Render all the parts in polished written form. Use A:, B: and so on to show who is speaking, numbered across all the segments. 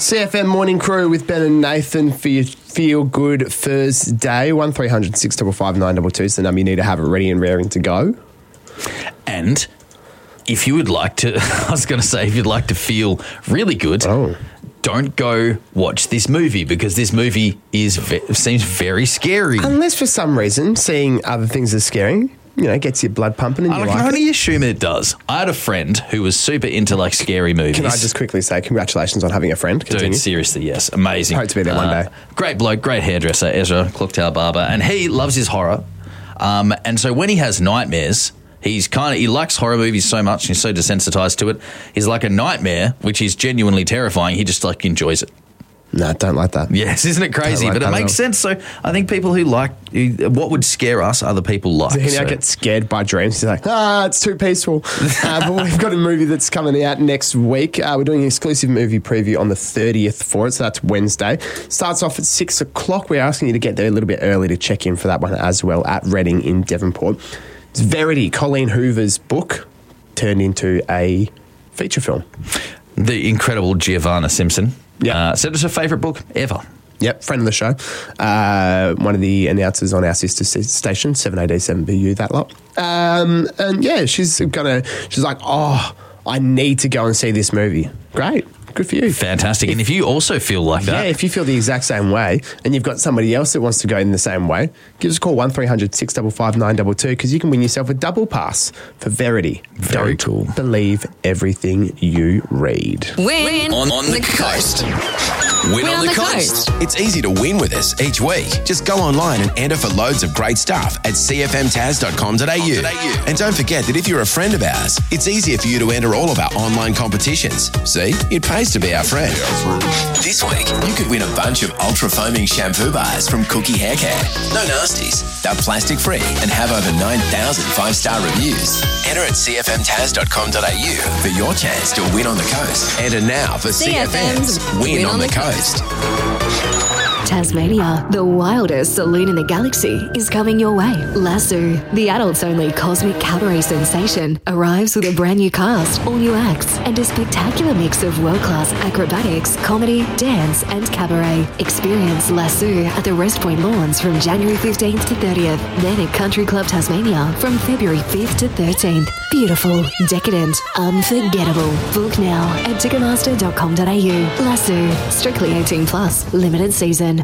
A: CFM Morning Crew with Ben and Nathan for your Feel Good Thursday. 1300 655 922 is the number you need to have it ready and raring to go.
B: And if you would like to, I was going to say, if you'd like to feel really good, don't go watch this movie because this movie seems very scary.
A: Unless for some reason seeing other things is scary. Gets your blood pumping and you
B: I can only assume it does. I had a friend who was super into scary movies.
A: Can I just quickly say congratulations on having a friend? Continue.
B: Dude, seriously, yes. Amazing.
A: Hope to be there one day.
B: Great bloke, great hairdresser, Ezra, Clock Tower Barber. And he loves his horror. And so when he has nightmares, he likes horror movies so much, he's so desensitized to it. He's like a nightmare, which is genuinely terrifying. He just enjoys it.
A: No, don't like that.
B: Yes, isn't it crazy? But it makes sense. So I think people who what would scare us, other people like.
A: So he now gets scared by dreams. He's like, it's too peaceful. But we've got a movie that's coming out next week. We're doing an exclusive movie preview on the 30th for it, so that's Wednesday. Starts off at 6 o'clock. We're asking you to get there a little bit early to check in for that one as well at Reading in Devonport. It's Verity, Colleen Hoover's book, turned into a feature film.
B: The incredible Giovanna Simpson.
A: Yeah.
B: Said it's her favourite book ever.
A: Yep, friend of the show. One of the announcers on our sister station, 7AD7BU, that lot. And yeah, she's like, I need to go and see this movie. Great. Good for you.
B: Fantastic. And if you also feel like that.
A: Yeah, if you feel the exact same way and you've got somebody else that wants to go in the same way, give us a call 1300 655 922 because you can win yourself a double pass for Verity.
B: Very cool.
A: Don't believe everything you read.
C: Win
D: on the coast. Win on the coast. It's easy to win with us each week. Just go online and enter for loads of great stuff at cfmtaz.com.au. And don't forget that if you're a friend of ours, it's easier for you to enter all of our online competitions. See, it pays to be our friend. This week, you could win a bunch of ultra-foaming shampoo bars from Cookie Hair Care. No nasties. They're plastic-free and have over 9,000 five-star reviews. Enter at cfmtaz.com.au for your chance to win on the coast. Enter now for CFM's Win on the Coast.
E: Tasmania, the wildest saloon in the galaxy, is coming your way. Lasso, the adults-only cosmic cabaret sensation, arrives with a brand new cast, all new acts, and a spectacular mix of world-class acrobatics, comedy, dance, and cabaret. Experience Lasso at the Rest Point Lawns from January 15th to 30th, then at Country Club Tasmania from February 5th to 13th. Beautiful, decadent, unforgettable. Book now at ticketmaster.com.au. Lasso, strictly 18+, limited season.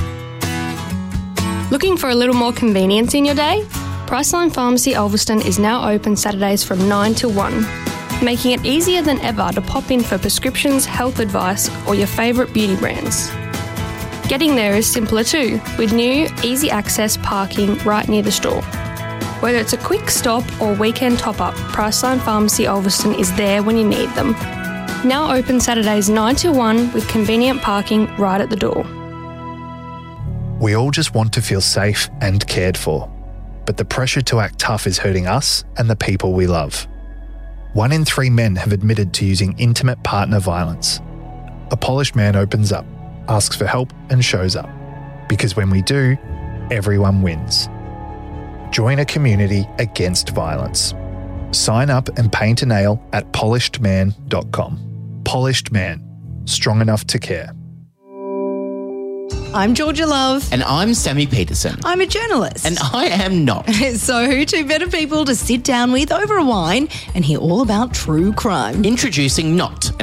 F: Looking for a little more convenience in your day? Priceline Pharmacy Ulverston is now open Saturdays from 9 till 1, making it easier than ever to pop in for prescriptions, health advice, or your favourite beauty brands. Getting there is simpler too, with new, easy access parking right near the store. Whether it's a quick stop or weekend top-up, Priceline Pharmacy Ulverston is there when you need them. Now open Saturdays 9 till 1 with convenient parking right at the door.
G: We all just want to feel safe and cared for, but the pressure to act tough is hurting us and the people we love. 1 in 3 men have admitted to using intimate partner violence. A polished man opens up, asks for help and shows up. Because when we do, everyone wins. Join a community against violence. Sign up and paint a nail at polishedman.com. Polished Man, strong enough to care.
H: I'm Georgia Love.
I: And I'm Sammy Peterson.
H: I'm a journalist.
I: And I am not.
H: So who two better people to sit down with over a wine and hear all about true crime?
I: Introducing Not,